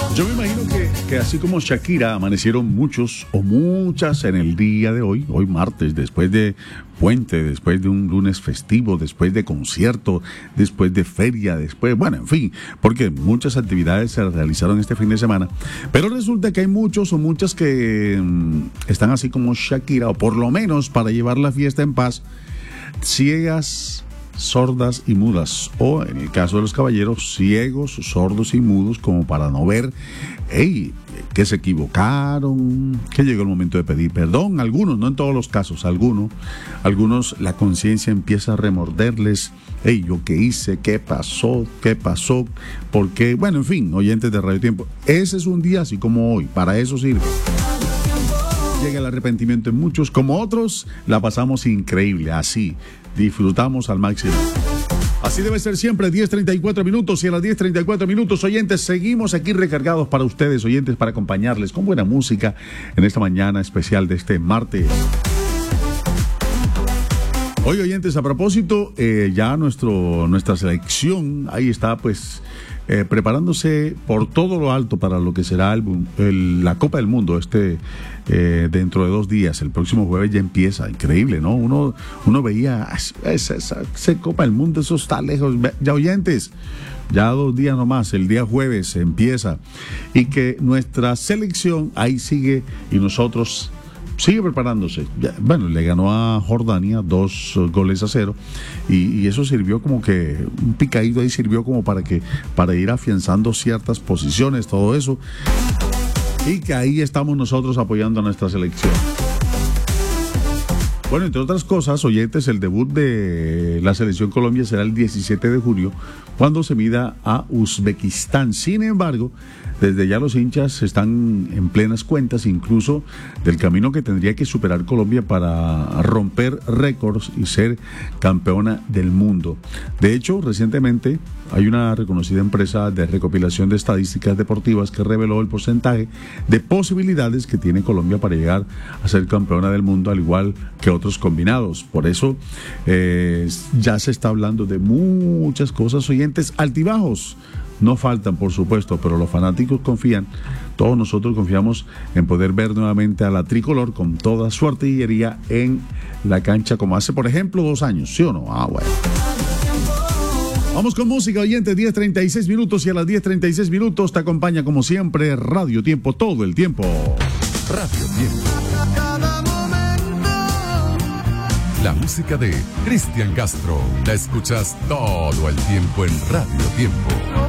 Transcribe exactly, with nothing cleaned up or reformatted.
Yo me imagino que, que así como Shakira, amanecieron muchos o muchas en el día de hoy, hoy martes, después de puente, después de un lunes festivo, después de concierto, después de feria, después, bueno, en fin, porque muchas actividades se realizaron este fin de semana. Pero resulta que hay muchos o muchas que mmm, están así como Shakira, o por lo menos para llevar la fiesta en paz, ciegas, sordas y mudas, o en el caso de los caballeros, ciegos, sordos y mudos, como para no ver, hey, que se equivocaron, que llegó el momento de pedir perdón. Algunos, no en todos los casos, algunos, algunos la conciencia empieza a remorderles, hey, yo qué hice, qué pasó, qué pasó, porque, bueno, en fin, oyentes de Radio Tiempo, ese es un día así como hoy, para eso sirve. Llega el arrepentimiento en muchos, como otros, la pasamos increíble, así, disfrutamos al máximo. Así debe ser siempre, diez treinta y cuatro minutos, y a las diez treinta y cuatro minutos, oyentes, seguimos aquí recargados para ustedes, oyentes, para acompañarles con buena música en esta mañana especial de este martes. Hoy, oyentes, a propósito, eh, ya nuestro, nuestra selección, ahí está, pues, eh, preparándose por todo lo alto para lo que será el, el, la Copa del Mundo, este, eh, dentro de dos días, el próximo jueves ya empieza, increíble, ¿no? Uno, uno veía, esa, esa, esa Copa del Mundo, eso está lejos, ya, oyentes, ya dos días nomás, el día jueves empieza, y que nuestra selección ahí sigue, y nosotros sigue preparándose. Ya, bueno, le ganó a Jordania dos goles a cero y, y eso sirvió como que un picadito ahí sirvió como para que para ir afianzando ciertas posiciones, todo eso, y que ahí estamos nosotros apoyando a nuestra selección. Bueno, entre otras cosas, oyentes, el debut de la selección Colombia será el diecisiete de julio, cuando se mida a Uzbekistán. Sin embargo, desde ya los hinchas están en plenas cuentas, incluso del camino que tendría que superar Colombia para romper récords y ser campeona del mundo. De hecho, recientemente hay una reconocida empresa de recopilación de estadísticas deportivas que reveló el porcentaje de posibilidades que tiene Colombia para llegar a ser campeona del mundo, al igual que otros combinados. Por eso eh, ya se está hablando de muchas cosas, oyentes, altibajos. No faltan, por supuesto, pero los fanáticos confían, todos nosotros confiamos en poder ver nuevamente a la tricolor con toda su artillería en la cancha, como hace, por ejemplo, dos años, ¿sí o no? Ah, bueno. Vamos con música, oyente, diez treinta y seis minutos, y a las diez treinta y seis minutos te acompaña, como siempre, Radio Tiempo, todo el tiempo. Radio Tiempo. La música de Cristian Castro la escuchas todo el tiempo en Radio Tiempo.